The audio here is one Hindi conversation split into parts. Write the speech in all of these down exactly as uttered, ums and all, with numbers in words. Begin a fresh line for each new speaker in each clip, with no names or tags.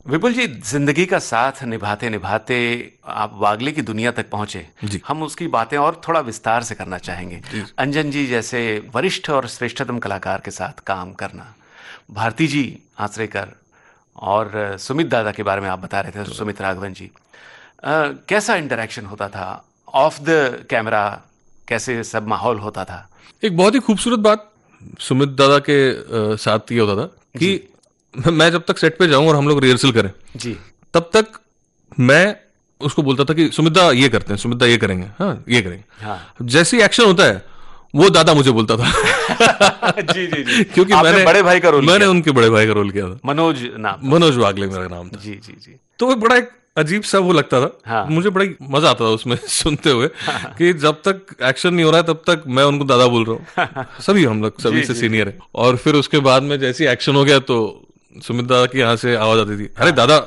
विपुल जी, जिंदगी का साथ निभाते निभाते आप वागले की दुनिया तक पहुंचे। हम उसकी बातें और थोड़ा विस्तार से करना चाहेंगे। अंजन जी जैसे वरिष्ठ और श्रेष्ठतम कलाकार के साथ काम करना, भारती जी आचरेकर और सुमित दादा के बारे में आप बता रहे थे, सुमित राघवन जी, आ, कैसा इंटरेक्शन होता था ऑफ द कैमरा, कैसे सब माहौल होता था?
एक बहुत ही खूबसूरत बात सुमित दादा के साथ ये होता था कि मैं जब तक सेट पे जाऊं और हम लोग रिहर्सल करें
जी,
तब तक मैं उसको बोलता था कि सुमित दा ये करते हैं, सुमित दा ये करेंगे, हाँ ये करेंगे।
हाँ।
जैसे ही एक्शन होता है वो दादा मुझे बोलता था।
जी जी जी,
क्योंकि मैंने
बड़े भाई का रोल
मैंने उनके बड़े भाई का रोल किया था।
मनोज नाम,
मनोज वागले मेरा नाम था।
जी जी जी।
तो बड़ा एक अजीब सा वो लगता था। हाँ। मुझे बड़ा मजा आता था उसमें सुनते हुए। हाँ। कि जब तक एक्शन नहीं हो रहा है तब तक मैं उनको दादा बोल रहा हूँ। सभी हम लोग सभी से सीनियर है। और फिर उसके बाद में जैसे ही एक्शन हो गया तो सुमित दादा की यहाँ से आवाज आती थी, अरे दादा।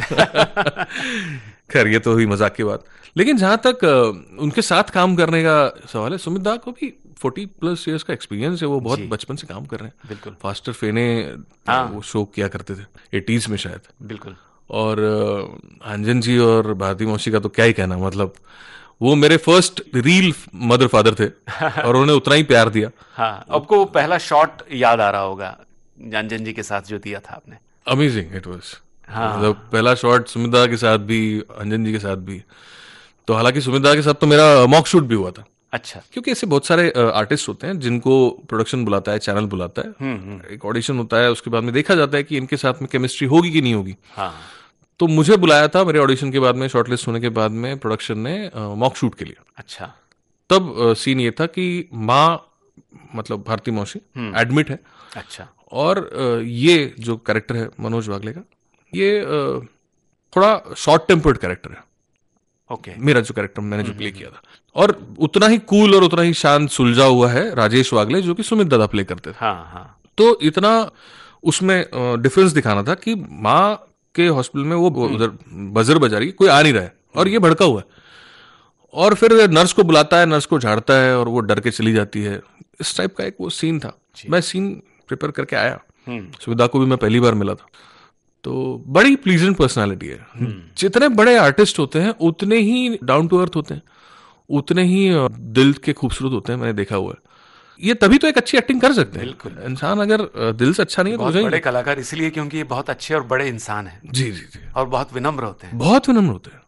खैर ये तो हुई मजाक की बात। लेकिन जहां तक उनके साथ काम करने का सवाल है, सुमित दादा को भी फोर्टी प्लस ईयर्स का एक्सपीरियंस है। वो बहुत बचपन से काम कर रहे हैं।
बिल्कुल।
फास्टर फेने वो शो किया करते थे एटीज में शायद।
बिल्कुल।
और अंजन जी और भारती मौसी का तो क्या ही कहना, मतलब वो मेरे फर्स्ट रील मदर फादर थे और उन्होंने उतना ही प्यार दिया।
हाँ, आपको वो पहला शॉट याद आ रहा होगा अंजन जी के साथ जो दिया था आपने?
Amazing it was.
हाँ।
मतलब पहला शॉट सुमित दादा के साथ भी, अंजन जी के साथ भी। तो हालांकि सुमित दादा के साथ तो मेरा मॉक शूट भी हुआ था।
अच्छा।
क्योंकि ऐसे बहुत सारे आर्टिस्ट होते हैं जिनको प्रोडक्शन बुलाता है, चैनल बुलाता है, एक ऑडिशन होता है, उसके बाद में देखा जाता है कि इनके साथ में केमिस्ट्री होगी कि नहीं होगी।
हाँ।
तो मुझे बुलाया था मेरे ऑडिशन के बाद में, शॉर्टलिस्ट होने के बाद में प्रोडक्शन ने मॉक शूट के लिए।
अच्छा।
तब सीन ये था कि माँ मतलब भारती मौसी एडमिट है।
अच्छा।
और ये जो कैरेक्टर है मनोज वागले का, ये थोड़ा शॉर्ट टेम्पर्ड कैरेक्टर है।
ओके।
मेरा जो कैरेक्टर मैंने जो प्ले किया था, और उतना ही कूल और उतना ही शांत सुलझा हुआ है राजेश वागले जो कि सुमित दादा प्ले करते थे।
हाँ हाँ।
तो इतना उसमें डिफरेंस दिखाना था कि माँ के हॉस्पिटल में वो उधर बजर बजा रही, कोई आ नहीं रहा है और ये भड़का हुआ है, और फिर नर्स को बुलाता है, नर्स को झाड़ता है और वो डर के चली जाती है। इस टाइप का एक वो सीन था। मैं सीन प्रिपेयर करके आया, सुविधा को भी मैं पहली बार मिला था। तो बड़ी प्लीजेंट पर्सनालिटी है। जितने बड़े आर्टिस्ट होते हैं उतने ही डाउन टू अर्थ होते हैं, उतने ही दिल के खूबसूरत होते हैं, मैंने देखा हुआ है। ये तभी तो एक अच्छी एक्टिंग कर सकते हैं।
बिल्कुल।
इंसान अगर दिल से अच्छा नहीं है तो
बहुत बड़े कलाकार इसलिए क्योंकि ये बहुत अच्छे और बड़े इंसान हैं।
जी जी जी।
और बहुत विनम्र होते हैं।
बहुत विनम्र होते हैं।